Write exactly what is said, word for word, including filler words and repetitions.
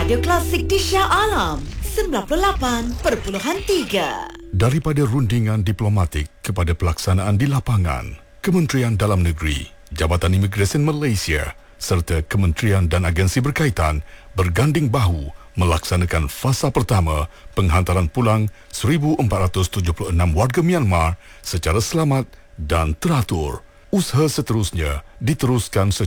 Radio Klasik di Shah Alam sembilan puluh lapan perpuluhan tiga. Daripada rundingan diplomatik kepada pelaksanaan di lapangan, Kementerian Dalam Negeri, Jabatan Imigresen Malaysia serta kementerian dan agensi berkaitan berganding bahu melaksanakan fasa pertama penghantaran pulang seribu empat ratus tujuh puluh enam warga Myanmar secara selamat dan teratur. Usaha seterusnya diteruskan secara